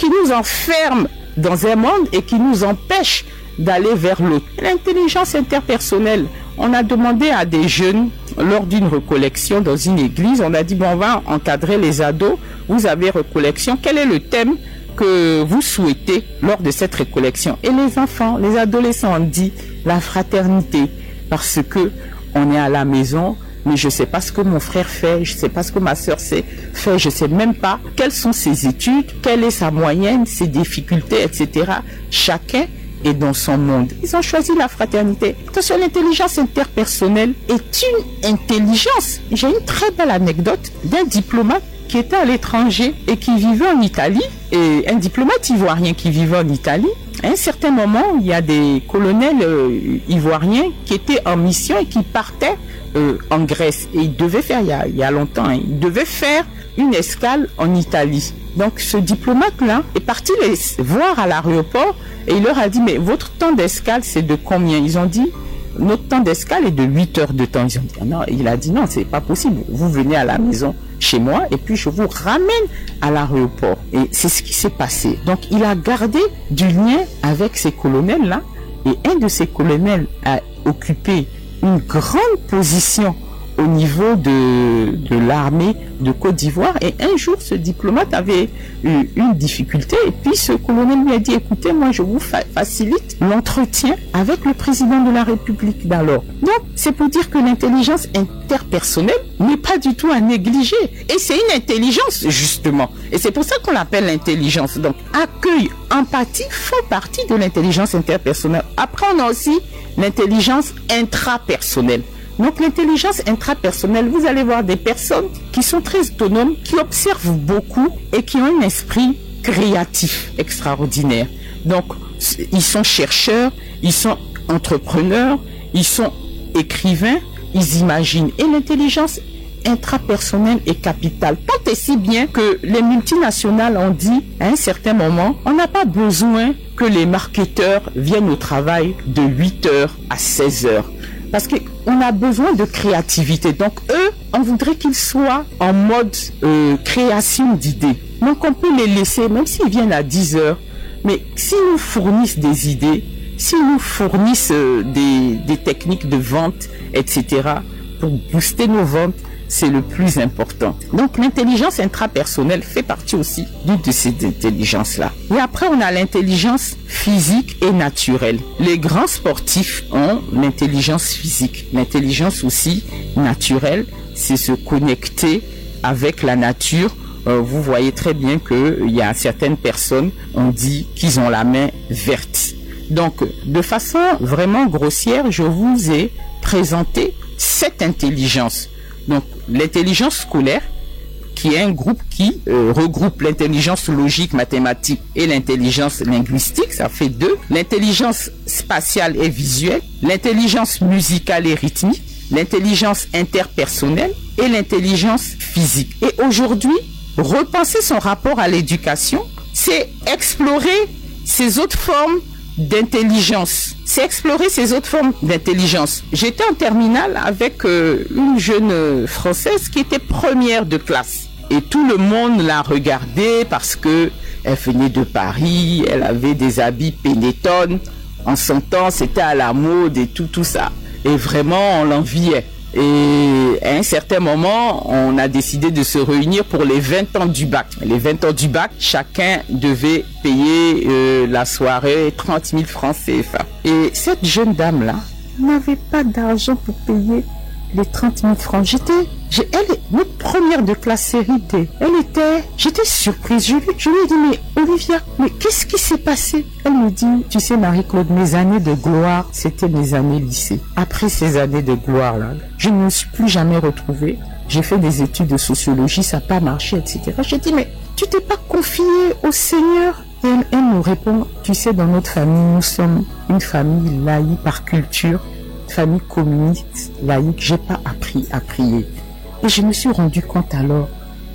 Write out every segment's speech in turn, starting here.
qui nous enferme dans un monde et qui nous empêche d'aller vers l'autre. L'intelligence interpersonnelle, on a demandé à des jeunes, lors d'une recollection dans une église, on a dit, bon, on va encadrer les ados, vous avez recollection, quel est le thème que vous souhaitez lors de cette récollection? Et les enfants, les adolescents ont dit la fraternité, parce que on est à la maison, mais je ne sais pas ce que mon frère fait, je ne sais pas ce que ma soeur fait, je ne sais même pas quelles sont ses études, quelle est sa moyenne, ses difficultés, etc. Chacun est dans son monde. Ils ont choisi la fraternité. Attention, l'intelligence interpersonnelle est une intelligence. J'ai une très belle anecdote d'un diplomate qui était à l'étranger et qui vivait en Italie, et un diplomate ivoirien qui vivait en Italie. À un certain moment, il y a des colonels ivoiriens qui étaient en mission et qui partaient en Grèce. Et ils devaient faire, il y a longtemps, ils devaient faire une escale en Italie. Donc ce diplomate-là est parti les voir à l'aéroport et il leur a dit, mais votre temps d'escale, c'est de combien? Ils ont dit, notre temps d'escale est de 8 heures de temps. Ils ont dit, non. Il a dit, non, c'est pas possible. Vous venez à la maison chez moi et puis je vous ramène à l'aéroport. Et c'est ce qui s'est passé. Donc il a gardé du lien avec ces colonels-là et un de ces colonels a occupé une grande position au niveau de l'armée de Côte d'Ivoire. Et un jour, ce diplomate avait eu une difficulté et puis ce colonel lui a dit, écoutez, moi je vous facilite l'entretien avec le président de la République d'alors. Donc, c'est pour dire que l'intelligence interpersonnelle n'est pas du tout à négliger. Et c'est une intelligence, justement. Et c'est pour ça qu'on l'appelle l'intelligence. Donc, accueil, empathie font partie de l'intelligence interpersonnelle. Après, on a aussi l'intelligence intrapersonnelle. Donc l'intelligence intrapersonnelle, vous allez voir des personnes qui sont très autonomes, qui observent beaucoup et qui ont un esprit créatif extraordinaire. Donc ils sont chercheurs, ils sont entrepreneurs, ils sont écrivains, ils imaginent. Et l'intelligence intrapersonnelle est capitale. Tant et si bien que les multinationales ont dit à un certain moment, on n'a pas besoin que les marketeurs viennent au travail de 8h à 16h. Parce qu'on a besoin de créativité. Donc eux, on voudrait qu'ils soient en mode création d'idées. Donc on peut les laisser, même s'ils viennent à 10 heures, mais s'ils nous fournissent des idées, s'ils nous fournissent des techniques de vente, etc., pour booster nos ventes, c'est le plus important. Donc l'intelligence intrapersonnelle fait partie aussi d'une de ces intelligences-là. Et après, on a l'intelligence physique et naturelle. Les grands sportifs ont l'intelligence physique. L'intelligence aussi naturelle, c'est se connecter avec la nature. Vous voyez très bien qu'il y a certaines personnes, on dit qu'ils ont la main verte. Donc, de façon vraiment grossière, je vous ai présenté cette intelligence. Donc, l'intelligence scolaire, qui est un groupe qui regroupe l'intelligence logique, mathématique et l'intelligence linguistique, ça fait 2. L'intelligence spatiale et visuelle, l'intelligence musicale et rythmique, l'intelligence interpersonnelle et l'intelligence physique. Et aujourd'hui, repenser son rapport à l'éducation, c'est explorer ces autres formes d'intelligence. C'est explorer ces autres formes d'intelligence. J'étais en terminale avec une jeune Française qui était première de classe. Et tout le monde l'a regardée parce que elle venait de Paris, elle avait des habits Benetton. En son temps, c'était à la mode et tout ça. Et vraiment, on l'enviait. Et à un certain moment, on a décidé de se réunir pour les 20 ans du bac. Les 20 ans du bac, chacun devait payer la soirée 30 000 francs CFA. Et cette jeune dame-là n'avait pas d'argent pour payer les 30 000 francs. Elle est notre première de classe série D. J'étais surprise. Je lui ai dit, mais Olivia, mais qu'est-ce qui s'est passé? Elle me dit, tu sais Marie-Claude, mes années de gloire, c'était mes années lycée. Après ces années de gloire-là, je ne me suis plus jamais retrouvée. J'ai fait des études de sociologie, ça n'a pas marché, etc. J'ai dit, mais tu t'es pas confiée au Seigneur? Et elle me répond, tu sais, dans notre famille, nous sommes une famille laïque par culture, famille communiste, laïque, j'ai pas appris à prier. Et je me suis rendu compte alors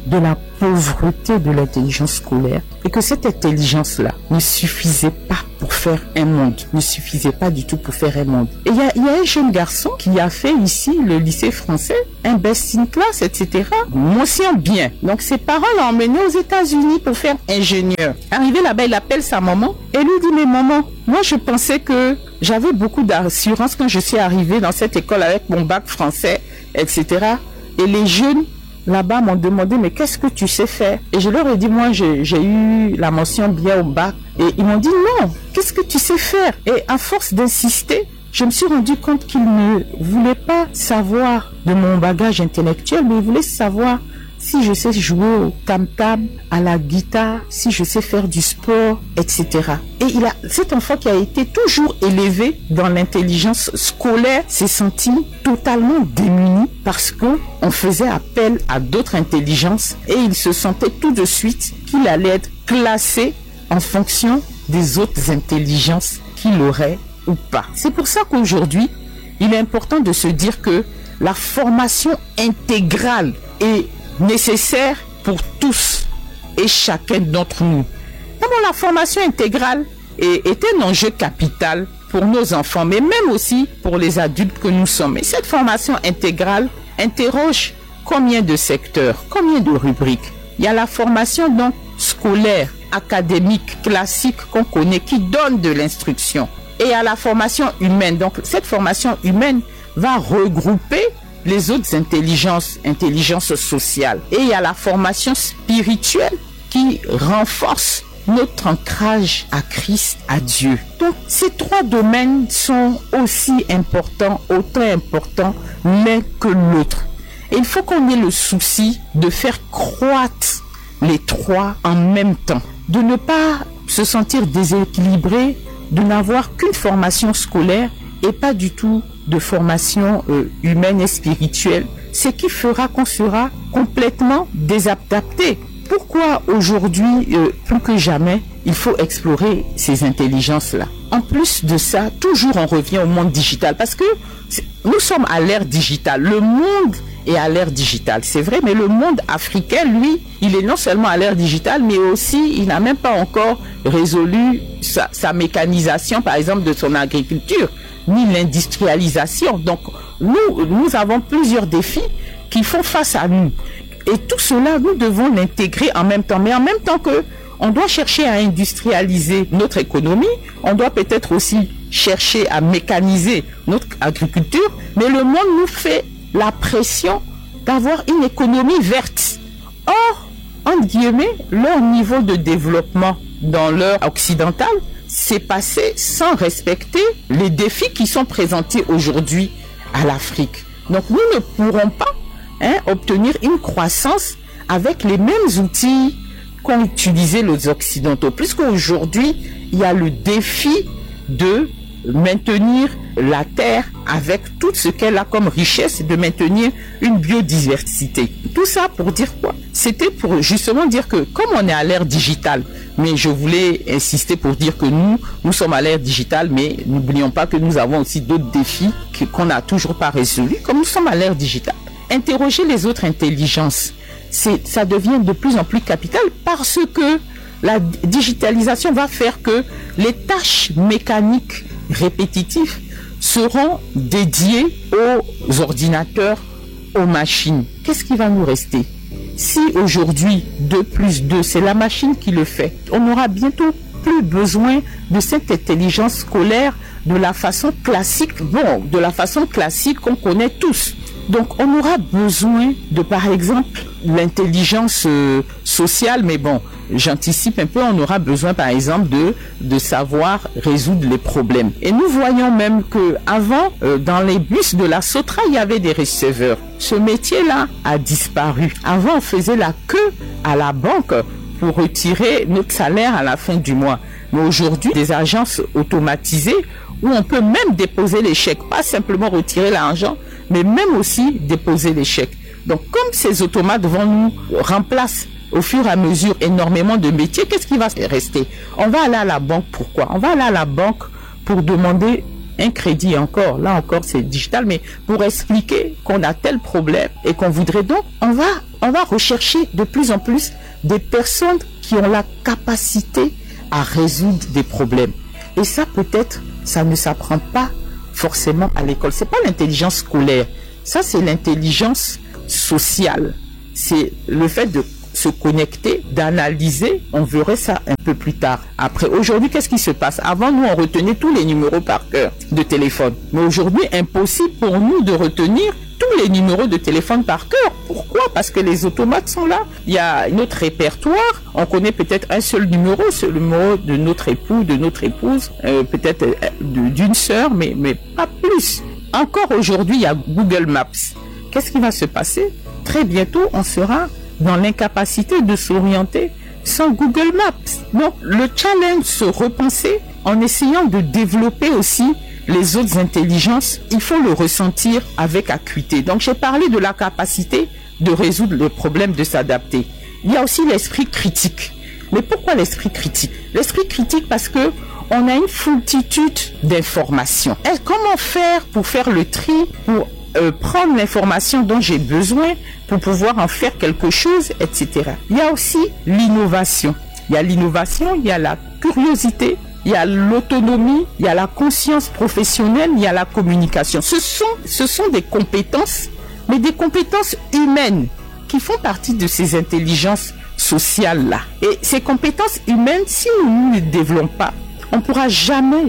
de la pauvreté de l'intelligence scolaire et que cette intelligence-là ne suffisait pas pour faire un monde, ne suffisait pas du tout pour faire un monde. Et il y a un jeune garçon qui a fait ici le lycée français, un best in class, etc. Mention bien. Donc ses parents l'ont emmené aux États-Unis pour faire ingénieur. Arrivé là-bas, il appelle sa maman et lui dit, mais maman, moi je pensais que j'avais beaucoup d'assurance quand je suis arrivé dans cette école avec mon bac français, etc. Et les jeunes là-bas m'ont demandé, mais qu'est-ce que tu sais faire? Et je leur ai dit, moi, j'ai eu la mention bien au bac. Et ils m'ont dit, non, qu'est-ce que tu sais faire? Et à force d'insister, je me suis rendu compte qu'ils ne voulaient pas savoir de mon bagage intellectuel, mais ils voulaient savoir si je sais jouer au tam-tam, à la guitare, si je sais faire du sport, etc. Et cet enfant qui a été toujours élevé dans l'intelligence scolaire s'est senti totalement démuni parce que on faisait appel à d'autres intelligences et il se sentait tout de suite qu'il allait être classé en fonction des autres intelligences qu'il aurait ou pas. C'est pour ça qu'aujourd'hui, il est important de se dire que la formation intégrale est nécessaire pour tous et chacun d'entre nous. D'abord, la formation intégrale est un enjeu capital pour nos enfants, mais même aussi pour les adultes que nous sommes. Et cette formation intégrale interroge combien de secteurs, combien de rubriques. Il y a la formation donc scolaire, académique, classique qu'on connaît, qui donne de l'instruction. Et il y a la formation humaine. Donc cette formation humaine va regrouper les autres intelligences sociales. Et il y a la formation spirituelle qui renforce notre ancrage à Christ, à Dieu. Donc, ces trois domaines sont aussi importants, autant importants l'un que l'autre. Et il faut qu'on ait le souci de faire croître les trois en même temps. De ne pas se sentir déséquilibré, de n'avoir qu'une formation scolaire et pas du tout de formation humaine et spirituelle, ce qui fera qu'on sera complètement désadapté. Pourquoi aujourd'hui, plus que jamais, il faut explorer ces intelligences-là? En plus de ça, toujours on revient au monde digital parce que nous sommes à l'ère digitale. Le monde est à l'ère digitale, c'est vrai, mais le monde africain, lui, il est non seulement à l'ère digitale, mais aussi il n'a même pas encore résolu sa mécanisation, par exemple, de son agriculture, ni l'industrialisation. Donc, nous avons plusieurs défis qui font face à nous. Et tout cela, nous devons l'intégrer en même temps. Mais en même temps que on doit chercher à industrialiser notre économie, on doit peut-être aussi chercher à mécaniser notre agriculture. Mais le monde nous fait la pression d'avoir une économie verte. Or, entre guillemets, leur niveau de développement dans l'heure occidentale s'est passé sans respecter les défis qui sont présentés aujourd'hui à l'Afrique. Donc nous ne pourrons pas obtenir une croissance avec les mêmes outils qu'ont utilisé les Occidentaux. Puisqu'aujourd'hui, il y a le défi de maintenir la Terre avec tout ce qu'elle a comme richesse, de maintenir une biodiversité. Tout ça pour dire quoi? C'était pour justement dire que comme on est à l'ère digitale, mais je voulais insister pour dire que nous sommes à l'ère digitale, mais n'oublions pas que nous avons aussi d'autres défis qu'on n'a toujours pas résolus, comme nous sommes à l'ère digitale. Interroger les autres intelligences, ça devient de plus en plus capital parce que la digitalisation va faire que les tâches mécaniques répétitives seront dédiées aux ordinateurs, aux machines. Qu'est-ce qui va nous rester? Si aujourd'hui 2 plus 2, c'est la machine qui le fait, on n'aura bientôt plus besoin de cette intelligence scolaire de la façon classique, de la façon classique qu'on connaît tous. Donc on aura besoin de, par exemple, l'intelligence sociale, mais bon, j'anticipe un peu, on aura besoin par exemple de savoir résoudre les problèmes. Et nous voyons même que avant, dans les bus de la Sotra, il y avait des receveurs. Ce métier-là a disparu. Avant, on faisait la queue à la banque pour retirer notre salaire à la fin du mois. Mais aujourd'hui, des agences automatisées où on peut même déposer les chèques, pas simplement retirer l'argent, mais même aussi déposer les chèques. Donc, comme ces automates vont nous remplacer au fur et à mesure énormément de métiers, qu'est-ce qui va rester? On va aller à la banque, pourquoi? On va aller à la banque pour demander un crédit encore, là encore c'est digital, mais pour expliquer qu'on a tel problème et qu'on voudrait donc, on va rechercher de plus en plus des personnes qui ont la capacité à résoudre des problèmes. Et ça peut-être, ça ne s'apprend pas forcément à l'école. C'est pas l'intelligence scolaire, ça c'est l'intelligence sociale. C'est le fait de se connecter, d'analyser, on verrait ça un peu plus tard. Après, aujourd'hui, qu'est-ce qui se passe? Avant, nous, on retenait tous les numéros par cœur de téléphone. Mais aujourd'hui, impossible pour nous de retenir tous les numéros de téléphone par cœur. Pourquoi? Parce que les automates sont là. Il y a notre répertoire. On connaît peut-être un seul numéro, c'est le numéro de notre époux, de notre épouse, peut-être d'une sœur, mais pas plus. Encore aujourd'hui, il y a Google Maps. Qu'est-ce qui va se passer? Très bientôt, on sera dans l'incapacité de s'orienter sans Google Maps. Donc, le challenge, se repenser en essayant de développer aussi les autres intelligences, il faut le ressentir avec acuité. Donc, j'ai parlé de la capacité de résoudre le problème, de s'adapter. Il y a aussi l'esprit critique. Mais pourquoi l'esprit critique? L'esprit critique parce que on a une foultitude d'informations. Et comment faire pour faire le tri, pour prendre l'information dont j'ai besoin pour pouvoir en faire quelque chose, etc. Il y a aussi l'innovation. Il y a l'innovation, il y a la curiosité, il y a l'autonomie, il y a la conscience professionnelle, il y a la communication. Ce sont des compétences, mais des compétences humaines qui font partie de ces intelligences sociales-là. Et ces compétences humaines, si nous ne les développons pas, on ne pourra jamais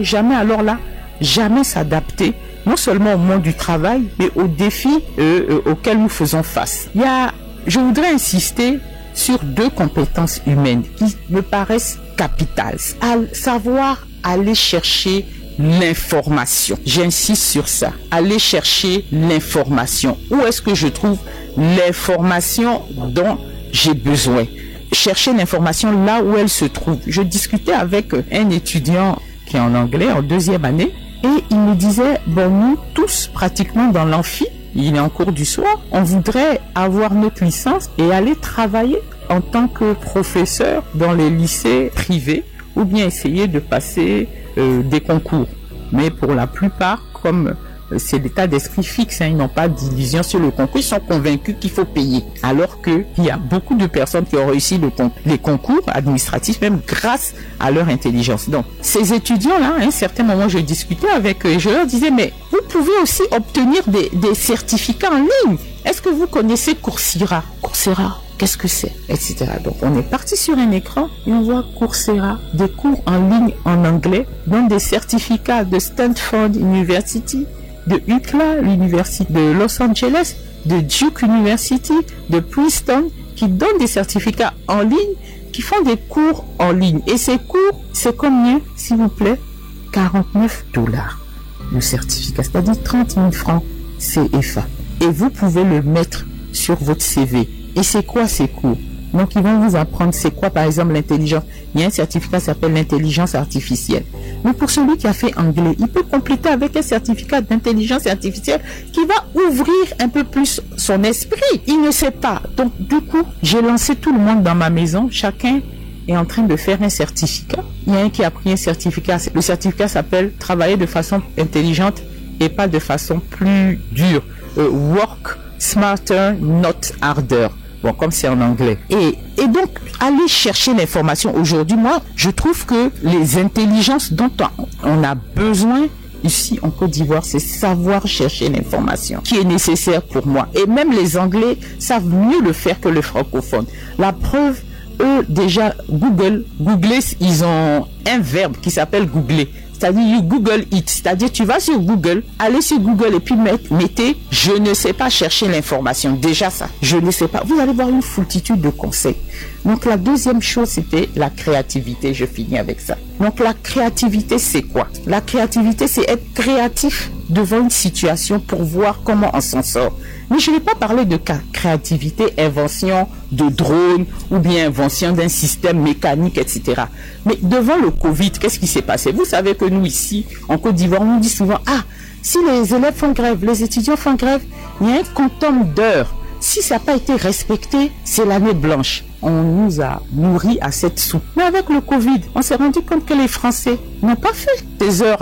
s'adapter non seulement au monde du travail, mais aux défis auxquels nous faisons face. Je voudrais insister sur 2 compétences humaines qui me paraissent capitales. À savoir aller chercher l'information. J'insiste sur ça. Aller chercher l'information. Où est-ce que je trouve l'information dont j'ai besoin? Chercher l'information là où elle se trouve. Je discutais avec un étudiant qui est en anglais, en 2e année, et il me disait, bon, nous tous, pratiquement dans l'amphi, il est en cours du soir, on voudrait avoir notre licence et aller travailler en tant que professeur dans les lycées privés ou bien essayer de passer des concours. Mais pour la plupart, comme c'est l'état d'esprit fixe, ils n'ont pas d'illusion sur le concours, ils sont convaincus qu'il faut payer. Alors qu'il y a beaucoup de personnes qui ont réussi les concours administratifs, même grâce à leur intelligence. Donc, ces étudiants-là, à un certain moment, je discutais avec eux et je leur disais, mais vous pouvez aussi obtenir des certificats en ligne. Est-ce que vous connaissez Coursera? Coursera, qu'est-ce que c'est? Etc. Donc, on est parti sur un écran et on voit Coursera, des cours en ligne en anglais, dont des certificats de Stanford University, de UCLA, l'université de Los Angeles, de Duke University, de Princeton, qui donnent des certificats en ligne, qui font des cours en ligne. Et ces cours, c'est combien, s'il vous plaît? $49 le certificat, c'est-à-dire 30 000 francs CFA. Et vous pouvez le mettre sur votre CV. Et c'est quoi ces cours? Donc, ils vont vous apprendre c'est quoi, par exemple, l'intelligence. Il y a un certificat qui s'appelle l'intelligence artificielle. Mais pour celui qui a fait anglais, il peut compléter avec un certificat d'intelligence artificielle qui va ouvrir un peu plus son esprit. Il ne sait pas. Donc, du coup, j'ai lancé tout le monde dans ma maison. Chacun est en train de faire un certificat. Il y a un qui a pris un certificat. Le certificat s'appelle travailler de façon intelligente et pas de façon plus dure. Work smarter, not harder. Bon, comme c'est en anglais. Et donc, aller chercher l'information. Aujourd'hui, moi, je trouve que les intelligences dont on a besoin ici en Côte d'Ivoire, c'est savoir chercher l'information qui est nécessaire pour moi. Et même les Anglais savent mieux le faire que les francophones. La preuve, eux, déjà, googler, ils ont un verbe qui s'appelle googler. C'est-à-dire, you Google it. C'est-à-dire, tu vas sur Google, allez sur Google et puis mettez, je ne sais pas chercher l'information. Déjà ça, je ne sais pas. Vous allez voir une foultitude de conseils. Donc, la deuxième chose, c'était la créativité. Je finis avec ça. Donc, la créativité, c'est quoi? La créativité, c'est être créatif devant une situation pour voir comment on s'en sort. Mais je ne vais pas parler de créativité, invention de drones ou bien invention d'un système mécanique, etc. Mais devant le Covid, qu'est-ce qui s'est passé? Vous savez que nous ici, en Côte d'Ivoire, on dit souvent, si les élèves font grève, les étudiants font grève, il y a un quantum d'heures. Si ça n'a pas été respecté, c'est l'année blanche. On nous a nourris à cette soupe. Mais avec le Covid, on s'est rendu compte que les Français n'ont pas fait ces heures-là.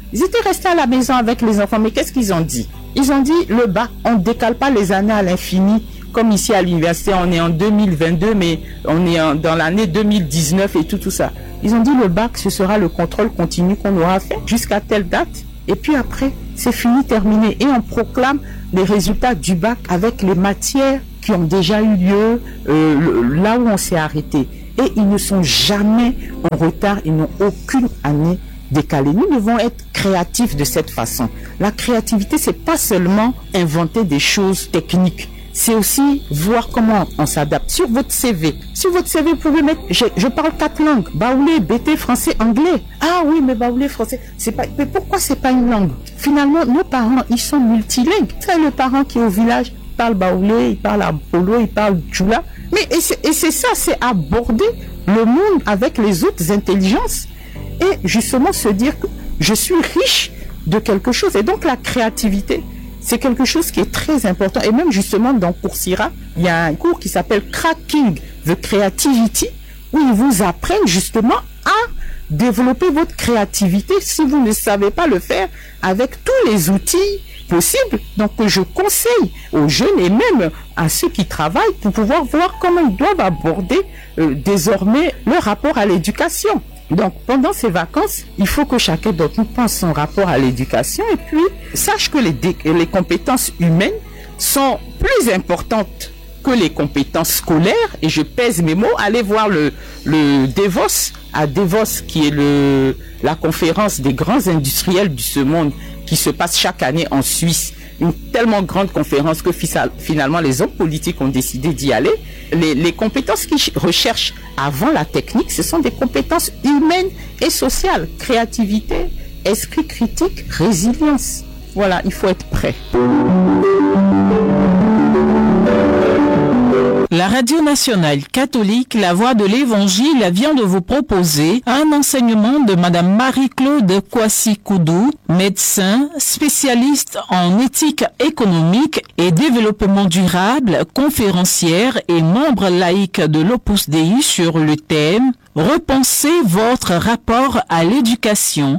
Ils étaient restés à la maison avec les enfants, mais qu'est-ce qu'ils ont dit? Ils ont dit, le bac, on ne décale pas les années à l'infini. Comme ici à l'université, on est en 2022, mais on est dans l'année 2019 et tout ça. Ils ont dit, le bac, ce sera le contrôle continu qu'on aura fait jusqu'à telle date. Et puis après, c'est fini, terminé. Et on proclame les résultats du bac avec les matières qui ont déjà eu lieu là où on s'est arrêté. Et ils ne sont jamais en retard, ils n'ont aucune année décalée. Nous devons être créatifs de cette façon. La créativité, c'est pas seulement inventer des choses techniques. C'est aussi voir comment on s'adapte. Sur votre CV, vous pouvez mettre, je parle 4 langues, baoulé, BT, français, anglais. Ah oui, mais baoulé, français, c'est pas, mais pourquoi c'est pas une langue? Finalement, nos parents, ils sont multilingues. C'est le parent qui est au village, il parle baoulé, il parle apolo, il parle djoula. Mais, et c'est ça, c'est aborder le monde avec les autres intelligences. Et justement se dire que je suis riche de quelque chose. Et donc la créativité, c'est quelque chose qui est très important. Et même justement dans Coursera, il y a un cours qui s'appelle Cracking the Creativity, où ils vous apprennent justement à développer votre créativité si vous ne savez pas le faire avec tous les outils possibles. Donc je conseille aux jeunes et même à ceux qui travaillent pour pouvoir voir comment ils doivent aborder désormais leur rapport à l'éducation. Donc, pendant ces vacances, il faut que chacun d'entre nous pense son rapport à l'éducation et puis sache que les compétences humaines sont plus importantes que les compétences scolaires. Et je pèse mes mots. Allez voir le Davos, à Davos, qui est la conférence des grands industriels de ce monde qui se passe chaque année en Suisse. Une tellement grande conférence que finalement les hommes politiques ont décidé d'y aller. Les compétences qu'ils recherchent avant la technique, ce sont des compétences humaines et sociales. Créativité, esprit critique, résilience. Voilà, il faut être prêt. La Radio nationale catholique, la voix de l'Évangile, vient de vous proposer un enseignement de Madame Marie-Claude Kwasi-Koudou, médecin, spécialiste en éthique économique et développement durable, conférencière et membre laïque de l'Opus Dei sur le thème « Repensez votre rapport à l'éducation ».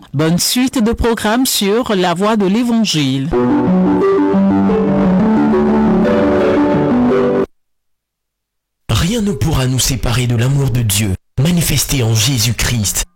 Bonne suite de programmes sur la voix de l'Évangile. Rien ne pourra nous séparer de l'amour de Dieu, manifesté en Jésus-Christ.